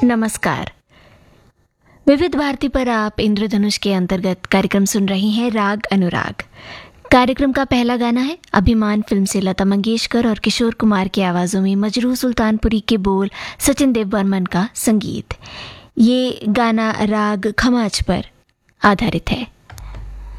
नमस्कार। विविध भारती पर आप इंद्रधनुष के अंतर्गत कार्यक्रम सुन रही हैं राग अनुराग। कार्यक्रम का पहला गाना है अभिमान फिल्म से लता मंगेशकर और किशोर कुमार की आवाज़ों में मजरूह सुल्तानपुरी के बोल, सचिन देव बर्मन का संगीत। ये गाना राग खमाज पर आधारित है।